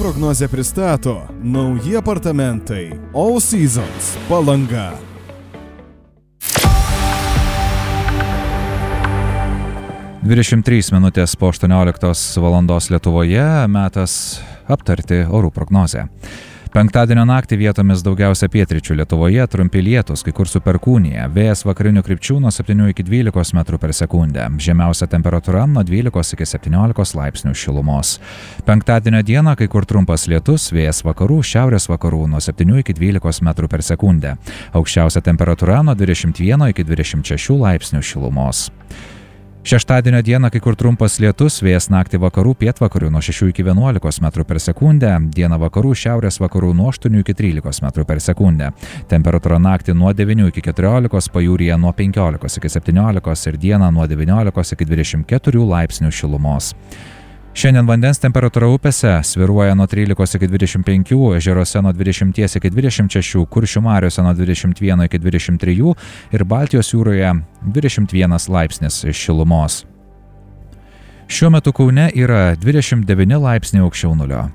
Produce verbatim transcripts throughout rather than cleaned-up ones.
prognozė pristato nauji apartamentai All Seasons Palanga. dvidešimt trys minutės po aštuonioliktos valandos Lietuvoje, metas aptarti orų prognozę. Penktadienio naktį vietomis daugiausia pietryčių Lietuvoje, trumpi lietūs, kai kur su perkūnija, vėjas vakarinių krypčių nuo septynių iki dvylikos metrų per sekundę, žemiausia temperatūra nuo dvylikos iki septyniolikos laipsnių šilumos. Penktadienio dieną kai kur trumpas lietus, vėjas vakarų, šiaurės vakarų nuo septynių iki dvylikos metrų per sekundę, aukščiausia temperatūra nuo dvidešimt vieno iki dvidešimt šešių laipsnių šilumos. Šeštadienio dieną kai kur trumpas lietus, vėjas naktį vakarų pietvakarių nuo šešių iki vienuolikos metrų per sekundę, dieną vakarų šiaurės vakarų nuo aštuonių iki trylikos metrų per sekundę. Temperatūra naktį nuo devynių iki keturiolikos, pajūryje nuo penkiolikos iki septyniolikos ir dieną nuo devyniolikos iki dvidešimt keturių laipsnių šilumos. Šiandien vandens temperatūra upėse svyruoja nuo trylikos iki dvidešimt penkių, ežeruose nuo dvidešimties iki dvidešimt šešių, Kuršių mariose nuo dvidešimt vieno iki dvidešimt trijų ir Baltijos jūroje dvidešimt vienas laipsnis šilumos. Šiuo metu Kaune yra dvidešimt devyni laipsniai aukščiau nulio.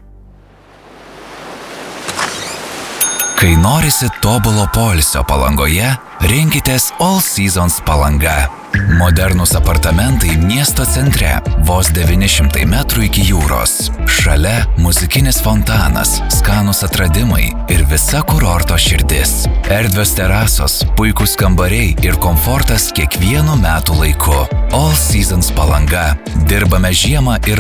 Kai norisi tobulo poilsio Palangoje, rinkitės All Seasons Palanga. Modernūs apartamentai miesto centre, vos devyni šimtai metrų iki jūros. Šalia muzikinis fontanas, skanūs atradimai ir visa kurorto širdis. Erdvios terasos, puikūs kambariai ir komfortas kiekvienu metų laiku. All Seasons Palanga. Dirbame žiemą ir